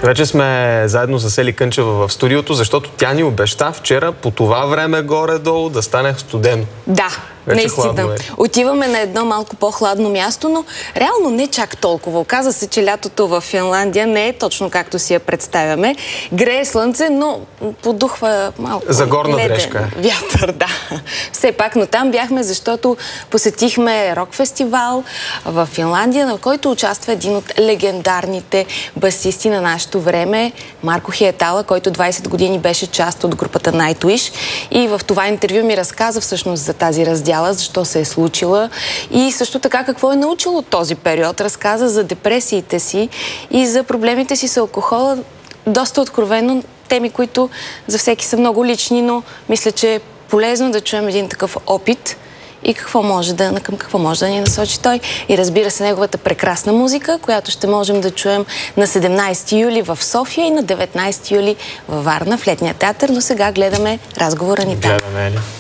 Вече сме заедно с Ели Кънчева в студиото, защото тя ни обеща вчера по това време горе-долу да стане студено. Да, вече наистина. Отиваме на едно малко по-хладно място, но реално не чак толкова. Оказа се, че лятото в Финландия не е точно както си я представяме. Грее слънце, но подухва малко за горна леден дрежка. Вятър, да. Все пак, но там бяхме, защото посетихме рок-фестивал в Финландия, на който участва един от легендарните басисти на нашето време, Марко Хиетала, който 20 години беше част от групата Nightwish. И в това интервю ми разказа всъщност за тази раздяла, защо се е случила и също така какво е научил от този период. Разказа за депресиите си и за проблемите си с алкохола. Доста откровено, теми, които за всеки са много лични, но мисля, че е полезно да чуем един такъв опит и към какво може да ни насочи той. И разбира се, неговата прекрасна музика, която ще можем да чуем на 17 юли в София и на 19 юли във Варна, в Летния театър. Но сега гледаме разговора ни там. Гледаме, Ели.